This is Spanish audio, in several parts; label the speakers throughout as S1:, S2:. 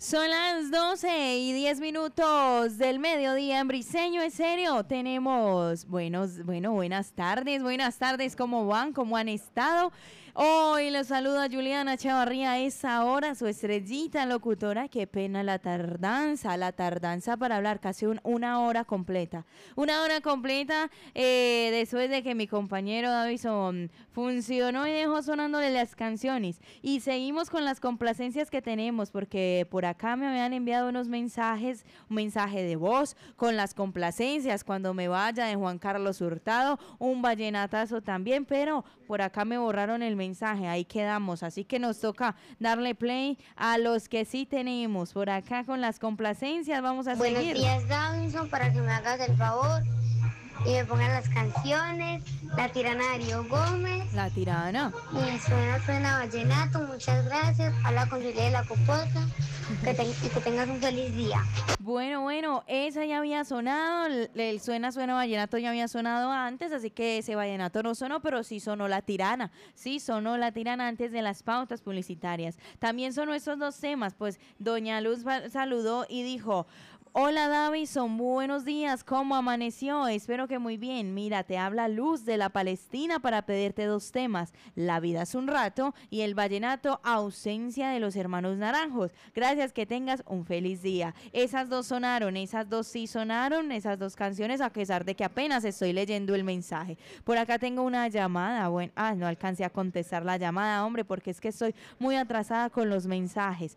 S1: Son las 12:10 del mediodía en Briseño Estéreo. Tenemos buenas tardes, ¿cómo van? ¿Cómo han estado? Hoy les saluda Juliana Chavarría a esa hora, su estrellita locutora. Qué pena la tardanza para hablar casi una hora completa. Una hora completa después de que mi compañero Davison funcionó y dejó sonándole las canciones. Y seguimos con las complacencias que tenemos, porque por acá me habían enviado unos mensajes, un mensaje de voz con las complacencias cuando me vaya de Juan Carlos Hurtado, un vallenatazo también, pero por acá me borraron el mensaje, ahí quedamos, así que nos toca darle play a los que sí tenemos. Por acá con las complacencias vamos a seguir.
S2: Buenos días, Davinson, para que me hagas el favor y me pongan las canciones. La Tirana Darío Gómez.
S1: La Tirana.
S2: Y suena vallenato, muchas gracias. Habla con Julia de la Coposa. Y que tengas un feliz día.
S1: Bueno, esa ya había sonado, el suena vallenato ya había sonado antes, así que ese vallenato no sonó, pero sí sonó La Tirana, antes de las pautas publicitarias. También sonó estos dos temas, pues doña Luz saludó y dijo: hola Davison, buenos días, ¿cómo amaneció? Espero que muy bien. Mira, te habla Luz de la Palestina para pedirte dos temas: La vida es un rato y el vallenato Ausencia de los Hermanos Naranjos. Gracias, que tengas un feliz día. Esas dos sí sonaron, esas dos canciones, a pesar de que apenas estoy leyendo el mensaje. Por acá tengo una llamada, no alcancé a contestar la llamada, hombre, porque es que estoy muy atrasada con los mensajes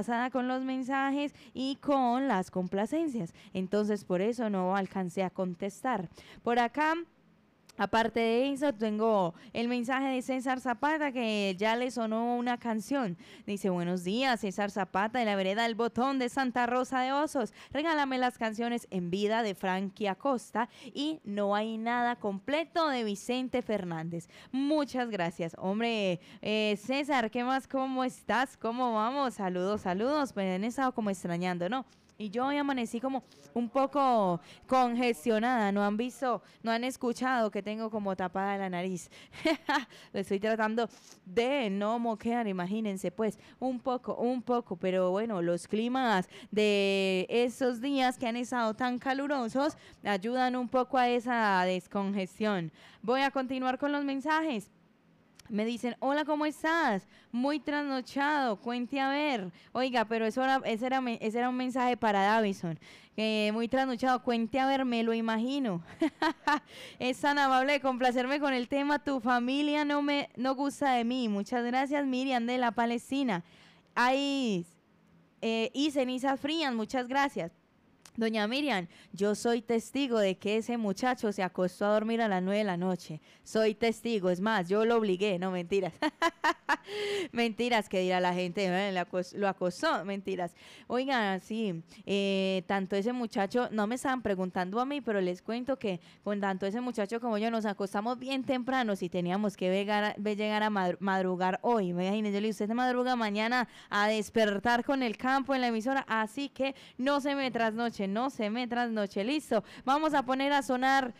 S1: y con las complacencias, entonces por eso no alcancé a contestar. Por acá, aparte de eso, tengo el mensaje de César Zapata, que ya le sonó una canción. Dice: buenos días, César Zapata de la vereda El Botón de Santa Rosa de Osos. Regálame las canciones En Vida de Frankie Acosta y No hay nada completo de Vicente Fernández. Muchas gracias, hombre. César, ¿qué más? ¿Cómo estás? ¿Cómo vamos? Saludos. Me han estado como extrañando, ¿no? Y yo hoy amanecí como un poco congestionada. No han escuchado que tengo como tapada la nariz. Estoy tratando de no moquear, imagínense, pues, un poco. Pero bueno, los climas de esos días que han estado tan calurosos ayudan un poco a esa descongestión. Voy a continuar con los mensajes. Me dicen: hola, ¿cómo estás? Muy trasnochado, cuente a ver. Oiga, pero ese era un mensaje para Davison. Muy trasnochado, cuente a ver, me lo imagino. Es tan amable de complacerme con el tema Tu familia no gusta de mí. Muchas gracias, Miriam de la Palestina. Y cenizas frías, muchas gracias. Doña Miriam, yo soy testigo de que ese muchacho se acostó a dormir a las 9 de la noche. Soy testigo, es más, yo lo obligué, no, mentiras. Mentiras, que dirá la gente, lo acostó, mentiras. Oigan, sí, tanto ese muchacho, no me estaban preguntando a mí, pero les cuento que con tanto ese muchacho como yo nos acostamos bien temprano si teníamos que llegar a madrugar hoy. Imagínense, yo le digo: usted se madruga mañana a despertar con el campo en la emisora, así que no se me trasnoche, listo. Vamos a poner a sonar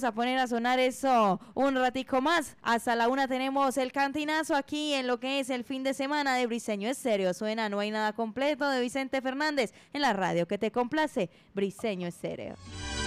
S1: eso un ratico más. Hasta la 1 tenemos el cantinazo aquí en lo que es el fin de semana de Briseño Estéreo. Suena No hay nada completo de Vicente Fernández en la radio que te complace, Briseño Estéreo.